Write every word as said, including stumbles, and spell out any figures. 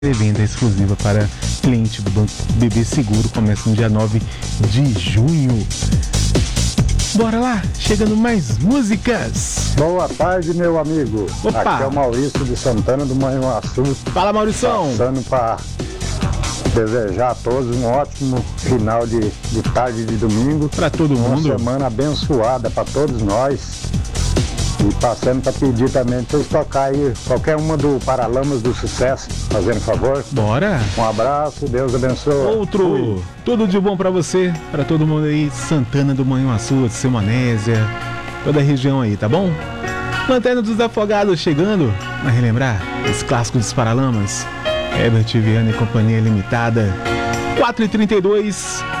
Venda exclusiva para cliente do Banco B B Seguro, começa no dia nove de junho. Bora lá, chegando mais músicas. Boa tarde, meu amigo. Opa. Aqui é o Maurício de Santana do Manhuaçu. Fala, Maurição. Passando para desejar a todos um ótimo final de, de tarde de domingo. Para todo uma mundo. Uma semana abençoada para todos nós. E passando para pedir também para vocês tocarem aí qualquer uma do Paralamas do Sucesso, fazendo favor. Bora. Um abraço, Deus abençoe. Outro, Fui. Tudo de bom para você, para todo mundo aí, Santana do Manhuaçu, de Semanésia, toda a região aí, tá bom? Lanterna dos Afogados chegando, vai relembrar esse clássico dos Paralamas, Herbert Viana e Companhia Limitada, quatro e trinta e dois.